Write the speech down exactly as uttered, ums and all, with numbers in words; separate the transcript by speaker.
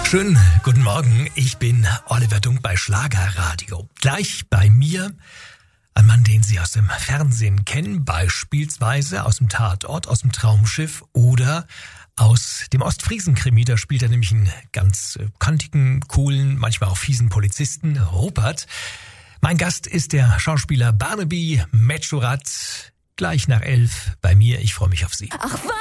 Speaker 1: Schönen guten Morgen, ich bin Oliver Dunk bei Schlagerradio. Gleich bei mir ein Mann, den Sie aus dem Fernsehen kennen, beispielsweise aus dem Tatort, aus dem Traumschiff oder aus dem Ostfriesen-Krimi. Da spielt er nämlich einen ganz kantigen, coolen, manchmal auch fiesen Polizisten, Rupert. Mein Gast ist der Schauspieler Barnaby Medschurat. Gleich nach elf bei mir. Ich freue mich auf Sie.
Speaker 2: Ach,